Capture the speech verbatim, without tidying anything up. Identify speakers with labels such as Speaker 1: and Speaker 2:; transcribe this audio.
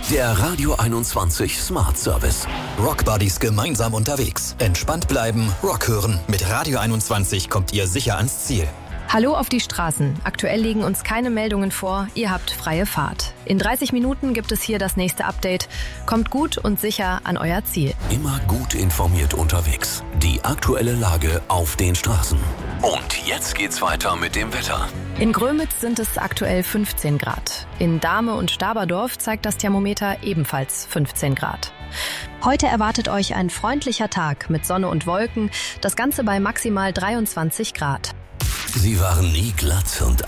Speaker 1: Der Radio einundzwanzig Smart Service.
Speaker 2: Rockbuddies gemeinsam unterwegs. Entspannt bleiben, Rock hören. Mit Radio einundzwanzig kommt ihr sicher ans Ziel.
Speaker 3: Hallo auf die Straßen. Aktuell liegen uns keine Meldungen vor. Ihr habt freie Fahrt. In dreißig Minuten gibt es hier das nächste Update. Kommt gut und sicher an euer Ziel.
Speaker 1: Immer gut informiert unterwegs. Die aktuelle Lage auf den Straßen. Und jetzt geht's weiter mit dem Wetter.
Speaker 3: In Grömitz sind es aktuell fünfzehn Grad. In Dahme und Staberdorf zeigt das Thermometer ebenfalls fünfzehn Grad. Heute erwartet euch ein freundlicher Tag mit Sonne und Wolken. Das Ganze bei maximal dreiundzwanzig Grad.
Speaker 1: Sie waren nie glatt und